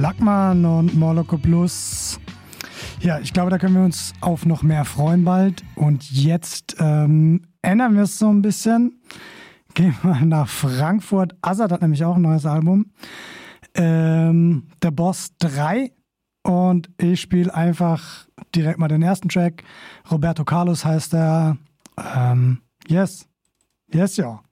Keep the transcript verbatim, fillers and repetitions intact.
Lackmann und Morloco Plus. Ja, ich glaube, da können wir uns auf noch mehr freuen bald. Und jetzt ähm, ändern wir es so ein bisschen. Gehen wir nach Frankfurt. Azad hat nämlich auch ein neues Album. Ähm, The Boss drei. Und ich spiele einfach direkt mal den ersten Track. Roberto Carlos heißt er. Ähm, yes. Yes, ja.